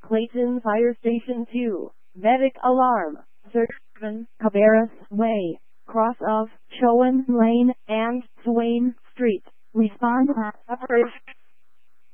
Clayton Fire Station 2. Medic alarm. 7 Cabarrus Way, cross of Chowan Lane and Swain Street. Respond at operation.